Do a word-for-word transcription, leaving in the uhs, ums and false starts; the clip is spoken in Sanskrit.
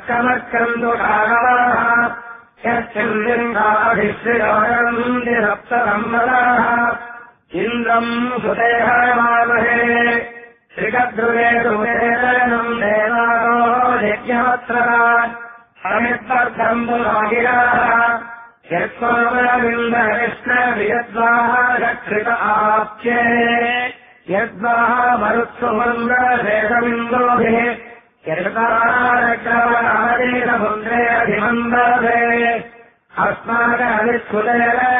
कमकन्दुकागवाः यच्छन्दिन्दाभिश्रियोरन्दिरप्तरम्बराः इन्द्रम् सुतेहमामहे श्रीकद्रुवेदुमेदनम् देवानो यज्ञवत्रः समित्तर्धम्बुरागिराः यत्त्वमरविन्दकृष्णवियद्वाः रक्षित आप्ये यद्वाः मरुत्सुमन्दशेषमिन्दोभिः यशतारक्रमणादेशमुद्रे अधिमन्दरे अस्माकनिस्फुटेन